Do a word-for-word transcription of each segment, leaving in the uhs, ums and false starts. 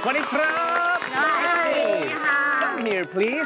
สวัสดีครับสวัสดีค่ะ Come here please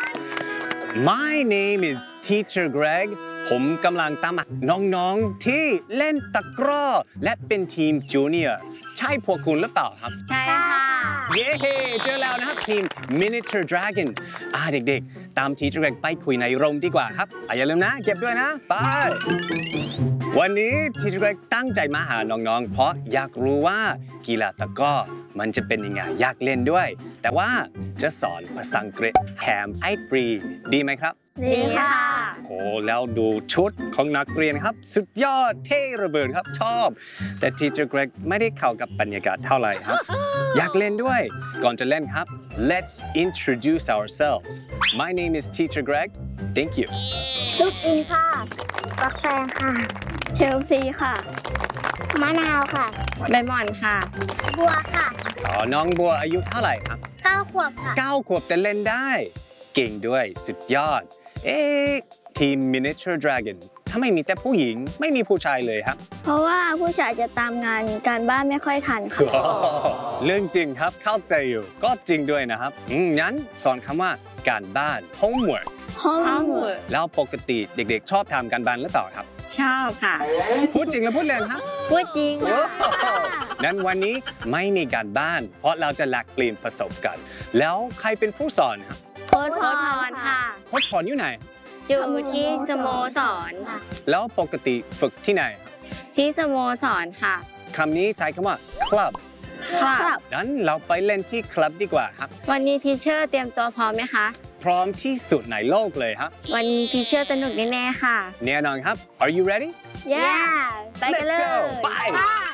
My name is Teacher Greg ผมกำลังตามหาน้องๆที่เล่นตะกร้อและเป็นทีมจูเนียร์ใช่พวกคุณหรือเปล่าครับใช่ค่ะเย้เจอแล้วนะครับทีม Miniature Dragon อ่าเด็กๆตาม Teacher Greg ไปคุยในโรงดีกว่าครับอ่ะอย่าลืมนะเก็บด้วยนะไปวันนี้ Teacher Greg ตั้งใจมาหาน้องๆเพราะอยากรู้ว่ากีฬาตะกร้อมันจะเป็นยังไงอยากเล่นด้วยแต่ว่าจะสอนภาษาอังกฤษแถมให้ฟรีดีไหมครับดีค่ะโอ้แล้วดูชุดของนักเรียนครับสุดยอดเท่ระเบิดครับชอบแต่ Teacher Greg ไม่ได้เข้ากับบรรยากาศเท่าไหร่ครับ อยากเล่นด้วยก่อนจะเล่นครับ Let's introduce ourselves My name is Teacher Greg Thank you ลูกอินค่ะปักแฟงค่ะเชลซีค่ะมะนาวค่ะใบหม่อนค่ะบัวค่ะอ๋อน้องบัวอายุเท่าไหร่ครับเก้าขวบค่ะเก้าขวบแต่เล่นได้เก่งด้วยสุดยอดเอ๊ะทีม Miniature Dragon ถ้าไม่มีแต่ผู้หญิงไม่มีผู้ชายเลยครับเพราะว่าผู้ชายจะตามงานการบ้านไม่ค่อยทันค่ะเรื่องจริงครับเข้าใจอยู่ก็จริงด้วยนะครับงั้นสอนคำว่าการบ้าน homework homework แล้วปกติเด็กๆชอบทำการบ้านหรือเปล่าครับชอบค่ะพูดจริงหรือพูดเล่นครับพูดจริงค่ะนั้นวันนี้ไม่มีการบ้านเพราะเราจะแลกเปลี่ยนประสบการณ์แล้วใครเป็นผู้สอนครับโค้ชพรค่ะโค้ชพรอยู่ไหนอยู่ที่สโมสรแล้วปกติฝึกที่ไหนที่สโมสรค่ะคำนี้ใช้คำว่า club ครับนั้นเราไปเล่นที่ club ดีกว่าครับวันนี้ทีเชอร์เตรียมตัวพร้อมไหมคะพร้อมที่สุดในโลกเลยครับวันนี้ทีเชอร์สนุกแน่ๆค่ะแน่นอนครับ Are you ready Yeah ไปกันเลย Let's go Bye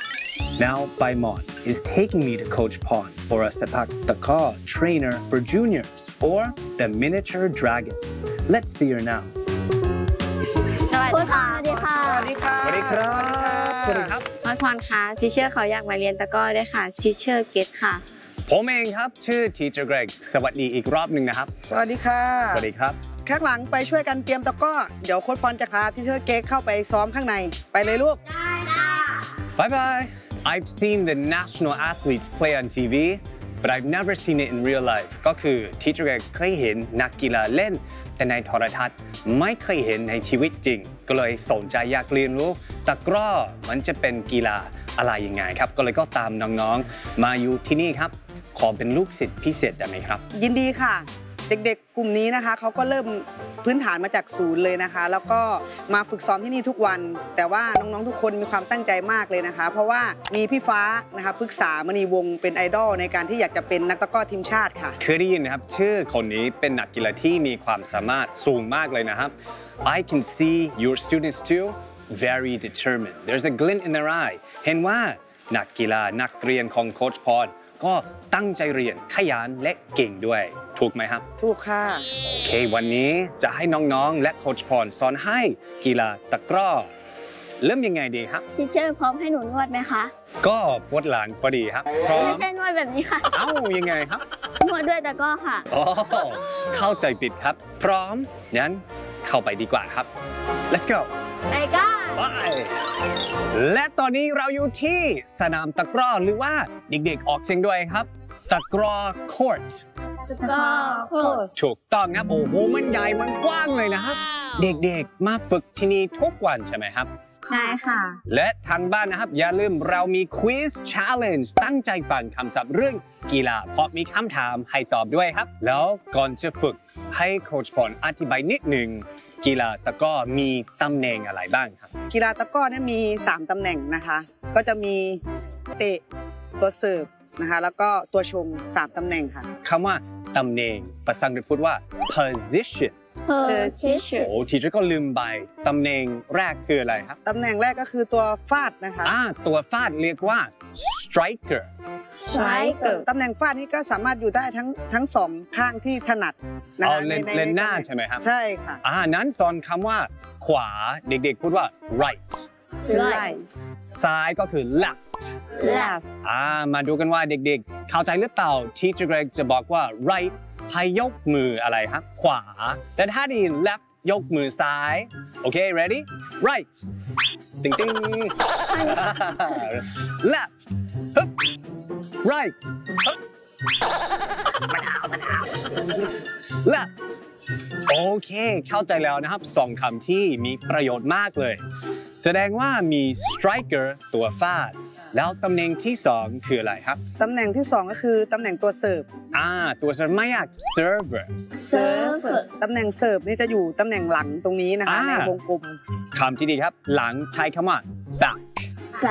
Now Baimon is taking me to Coach Pon for a sepak takraw trainer for juniors or the Miniature Dragons. Let's see her now. สวัสดีค่ะสวัสดีค่ะสวัสดีครับสวัสดีครับสวัสดีครับพรพรค่ะทีเชอร์เขาอยากมาเรียนตะกร้อด้วยค่ะทีเชอร์เกตค่ะผมเองครับชื่อ Teacher Greg สวัสดีอีกรอบหนึ่งนะครับสวัสดีค่ะสวัสดีครับข้างหลังไปช่วยกันเตรียมตะกร้อเดี๋ยวโค้ชพรจะพาทีเชอร์เกตเข้าไปซ้อมข้างในไปเลยลูกได้ค่ะ Bye bye I've seen the national athletes play on ที วี but I've never seen it in real life ก็คือ Teacher Greg เคยเห็นนักกีฬาเล่นแต่ในโทรทัศน์ไม่เคยเห็นในชีวิตจริงก็เลยสนใจอยากเรียนรู้ตะกร้อมันจะเป็นกีฬาอะไรยังไงครับก็เลยก็ตามน้องๆมาอยู่ที่นี่ครับขอเป็นลูกศิษย์พิเศษได้ไหมครับยินดีค่ะเด็กๆกลุ่มนี้นะคะเขาก็เริ่มพื้นฐานมาจากศูนย์เลยนะคะแล้วก็มาฝึกซ้อมที่นี่ทุกวันแต่ว่าน้องๆทุกคนมีความตั้งใจมากเลยนะคะเพราะว่ามีพี่ฟ้านะคะปรึกษามณีวงศ์เป็นไอดอลในการที่อยากจะเป็นนักตะกร้อทีมชาติค่ะเคยได้ยินนะครับชื่อคนนี้เป็นนักกีฬาที่มีความสามารถสูงมากเลยนะครับ I can see your students too very determined there's a glint in their eye เห็นว่านักกีฬานักเรียนของโค้ชพรก็ตั้งใจเรียนขยันและเก่งด้วยถูกไหมครับถูกค่ะโอเควันนี้จะให้น้องๆและโค้ชพรสอนให้กีฬาตะกร้อเริ่มยังไงดีครับทีเชอร์พร้อมให้หนูนวดไหมคะก็ปวดหลังพอดีครับพร้อมไม่ใช่นวดแบบนี้ค่ะเอ้ายังไงครับนวดด้วยตะกร้อค่ะอ๋อเข้าใจผิดครับพร้อมงั้นเข้าไปดีกว่าครับ let's go ไปกันไปและตอนนี้เราอยู่ที่สนามตะกร้อหรือว่าเด็กๆออกเสียงด้วยครับตะกร้อ court ตะกร้อ court ถูกต้องครับโอ้โหมันใหญ่มันกว้างเลยนะครับเด็กๆมาฝึกที่นี่ทุกวันใช่ไหมครับใช่ค่ะและทางบ้านนะครับอย่าลืมเรามี quiz challenge ตั้งใจฟังคำศัพท์เรื่องกีฬาเพราะมีคำถามให้ตอบด้วยครับแล้วก่อนจะฝึกให้โค้ชพรอธิบายนิดหนึ่งกีฬาตะกร้อมีตำแหน่งอะไรบ้างครับกีฬาตะกร้อเนี่ยมีสามตำแหน่งนะคะก็จะมีเตะตัวเสิร์ฟนะคะแล้วก็ตัวชงสามตำแหน่งค่ะคำว่าตำแหน่งภาษาอังกฤษพูดว่า position position โอ้ทีเชอร์ก็ลืมไปตำแหน่งแรกคืออะไรครับตำแหน่งแรกก็คือตัวฟาดนะคะอ่าตัวฟาดเรียกว่า striker striker ตำแหน่งฟาดนี่ก็สามารถอยู่ได้ทั้งทั้งสองข้างที่ถนัดนะคะเล่นเล่นหน้าใช่ไหมครับใช่ค่ะอ่านั้นสอนคำว่าขวาเด็กๆพูดว่า right right ซ้ายก็คือ left left อ่ามาดูกันว่าเด็กๆเข้าใจหรือเปล่า Teacher Greg จะบอกว่า right ให้ยกมืออะไรครับขวาแต่ถ้าดี left ยกมือซ้ายโอเค ready right ติ๊งติ๊ง left ฮึบ right ฮึบ left โอเคเข้าใจแล้วนะครับสองคำที่มีประโยชน์มากเลยแสดงว่ามี striker ตัวฟาดแล้วตำแหน่งที่สองคืออะไรครับตำแหน่งที่สองก็คือตำแหน่งตัวเสิร์ฟอ่าตัวเสิร์ฟไม่อยาก server เซิร์ฟตำแหน่งเสิร์ฟนี่จะอยู่ตำแหน่งหลังตรงนี้นะคะอ่าในวงกลมคำที่ดีครับ หลังใช้คำว่า back แบบ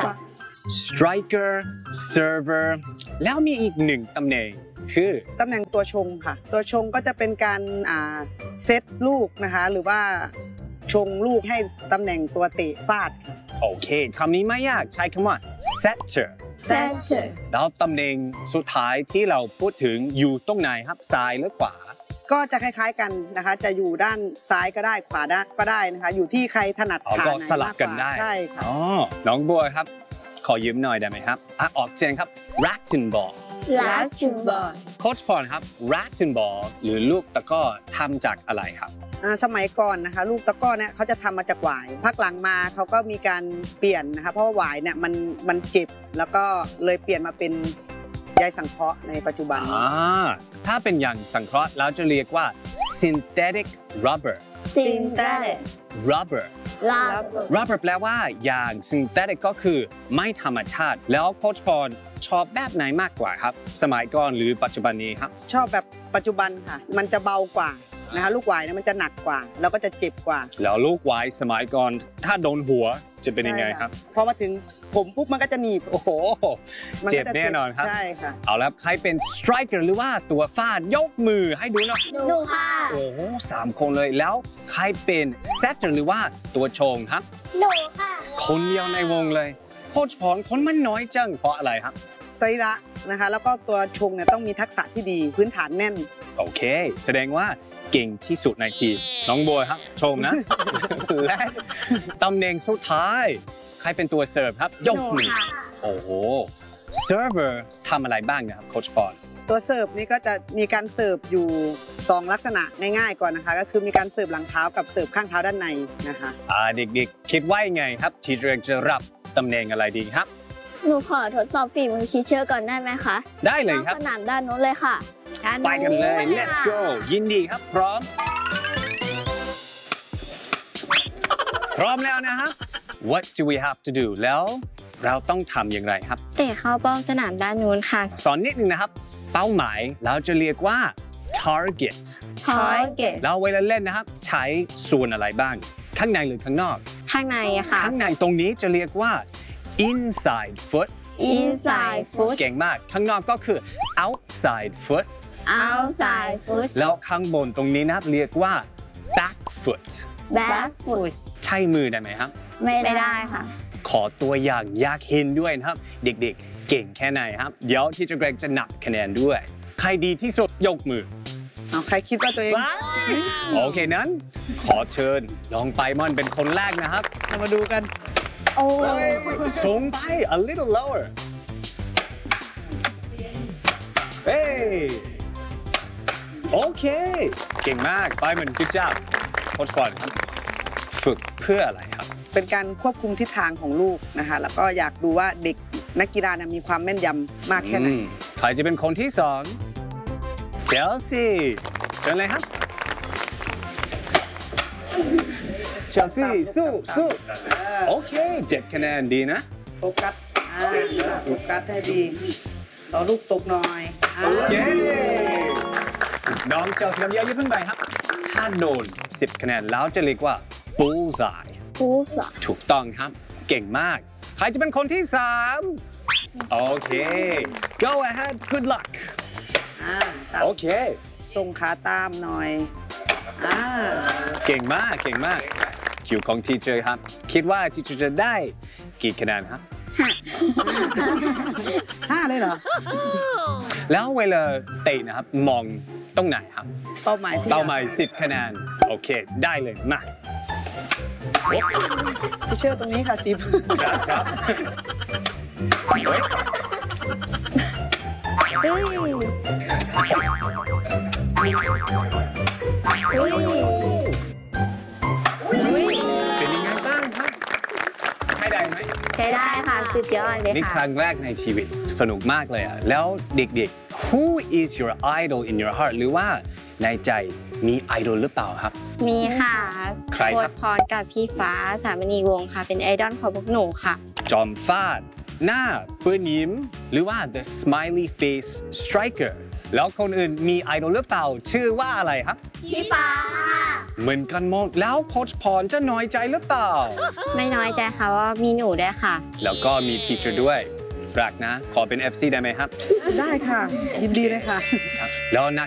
striker server แล้วมีอีกหนึ่งตำแหน่งคือตำแหน่งตัวชงค่ะ ตัวชงก็จะเป็นการอ่าเซตลูกนะคะ หรือว่าชงลูกให้ตำแหน่งตัวเตะฟาดค่ะโอเคคำนี้ไม่ยากใช้คำว่า setter เซนเซอร์แล้วตำแหน่งสุดท้ายที่เราพูดถึงอยู่ตรงไหนครับซ้ายหรือขวาก็จะคล้ายๆกันนะคะ จะอยู่ด้านซ้ายก็ได้ขวาได้ก็ได้นะคะ อยู่ที่ใครถนัดอ๋อขาก็ไหนสลับกันได้มากว่าใช่ค่ะอ๋อน้องบัวครับ ขอยืมหน่อยได้ไหมครับอ่ะออกเสียงครับ rattan ball ลาชิบอลโค้ชพรครับ rattan ball หรือลูกตะกร้อทำจากอะไรครับอ่าสมัยก่อนนะคะ ลูกตะกร้อเนี่ยเขาจะทำมาจากหวายพักหลังมาเขาก็มีการเปลี่ยนนะคะเพราะว่าหวายเนี่ยมันมันเจ็บแล้วก็เลยเปลี่ยนมาเป็นใยสังเคราะห์ในปัจจุบันอ่าถ้าเป็นอย่างสังเคราะห์เราจะเรียกว่า synthetic rubber ซินเตอร์ rubber ลา rubber แปลว่าอย่าง synthetic ก็คือไม่ธรรมชาติ แล้วโค้ชพรชอบแบบไหนมากกว่าครับ สมัยก่อนหรือปัจจุบันนี้ครับชอบแบบปัจจุบันค่ะ มันจะเบากว่านะคะลูกหวายเนี่ยมันจะหนักกว่า แล้วก็จะเจ็บกว่าแล้วลูกไว้สมัยก่อนถ้าโดนหัวจะเป็นยังไงครับใช่ะพอมาถึงผมปุ๊บมันก็จะหนีบโอ้โหมัเจ็บก็จะแน่นอนครับใช่ค่ะเอาแล้วใครเป็น striker หรือว่าตัวฟาดยกมือให้ดูหน่อยหนูค่ะโอ้โหสามคนเลยแล้วใครเป็น setter หรือว่าตัวชงครับหนูค่ะคนเดียวในวงเลยโค้ชพรคนมันน้อยจังเพราะอะไรครับไซระนะคะ แล้วก็ตัวชงเนี่ยต้องมีทักษะที่ดีพื้นฐานแน่นโอเค แสดงว่าเก่งที่สุดในทีมน้องบัวครับ ชมนะ และตำแหน่งสุดท้าย ใครเป็นตัวเสิร์ฟครับ ยกมือหนูค่ะโอ้โหเซิร์ฟเวอร์ทำอะไรบ้างนะครับโค้ชปอนตัวเสิร์ฟนี่ก็จะมีการเสิร์ฟอยู่สองลักษณะง่ายๆก่อนนะคะ ก็คือมีการเสิร์ฟหลังเท้ากับเสิร์ฟข้างเท้าด้านในนะคะอ่าเด็กๆ คิดว่ายังไงครับทีเรกจะรับตำแหน่งอะไรดีครับหนูขอทดสอบฝีมือชีเชอร์ก่อนได้ไหมคะได้เลยครับสนามด้านนู้นเลยค่ะด้าไปกันเลยนู้ let's ค่ะ go ยินดีครับ พร้อม พร้อมแล้วนะครับ what do we have to do แล้วเราต้องทำอย่างไรครับเตะเข้าเป้าสนามด้านนู้นค่ะสอนนิดนึงนะครับ เป้าหมายเราจะเรียกว่า target target แล้วเวลาเล่นนะครับ ใช้ส่วนอะไรบ้าง ข้างในหรือข้างนอกข้างในอะค่ะข้างในตรงนี้จะเรียกว่า inside foot inside foot เก่งมาก ข้างนอกก็คือ outside foot outside foot แล้วข้างบนตรงนี้นะครับเรียกว่า back foot back foot ใช้มือได้ไหมครับไม่ได้ค่ะขอตัวอย่างอยากเห็นด้วยนะครับ เด็กๆ เก่งแค่ไหนครับ เดี๋ยวที่จะเกรงจะนับคะแนนด้วย ใครดีที่สุดยกมือเอาใครคิดว่าตัวเองโอเคนั้น ขอเชิญลองไปมอนเป็นคนแรกนะครับเรามาดูกัน โอ้ยสูงไป a little lower เฮ้ยโอเค เก่งมากไปมัน good job โค้ชบอลครับ ฝึกเพื่ออะไรครับเป็นการควบคุมทิศทางของลูกนะคะ แล้วก็อยากดูว่าเด็กนักกีฬาเนี่ยมีความแม่นยำมากแค่ไหนอืมใครจะเป็นคนที่สองเชลซีเชิญเลยครับเชลซีสู้สู้โอเคเจ็ดคะแนนดีนะโฟกัสอ่าโฟกัสให้ดีต่อลูกตกหน่อยอ่าเย้น้องเชลซีน้ำเยอะยิ่งขึ้นไปครับ ถ้าโดนสิบคะแนนแล้วจะเรียกว่า bullseye ผู้สอนถูกต้องครับ เก่งมาก ใครจะเป็นคนที่สามโอเค go ahead good luck อ่าตามโอเคส่งขาตามหน่อยอ่าเก่งมาก เก่งมาก คิวของทีเจอร์ครับ คิดว่าทีเจอร์จะได้กี่คะแนนครับห้าเลยเหรอแล้วเวลาเตะนะครับ มองตรงไหนครับเป้าหมายที่เป้าหมายสิบคะแนน โอเค ได้เลย มาที่เชื่อตรงนี้ค่ะสิบครับครับเฮ้ยเฮ้ยเฮ้ยเป็นยังไงบ้างครับ ใช่ได้ไหมใช้ได้ค่ะสุดยอดเลยนี่คค่ะรั้งแรกในชีวิต สสนุกมากเลยอ่ะ แล้วเด็กๆ who is your idol in your heart หรือว่าในใจมีไอดอลหรือเปล่าครับมีค่ะใครครับโพสพรกับพี่ฟ้าสามณีวงศ์ค่ะ เป็นไอดอลของพวกหนูค่ะจอมฟาด หน้าเปื้อนยิ้ม หรือว่า the smiley face striker แล้วคนอื่นมีไอดอลหรือเปล่า ชื่อว่าอะไรครับพี่ฟ้าค่ะเหมือนกันหมดแล้วโค้ชพรจะน้อยใจหรือเปล่าไม่น้อยใจค่ะว่ามีหนูด้วยค่ะแล้วก็มีทีเชอร์ด้วยรักนะ ขอเป็น เอฟ ซี ได้ไหมครับได้ค่ะ ยินดีเลยค่ะครับแล้วนัก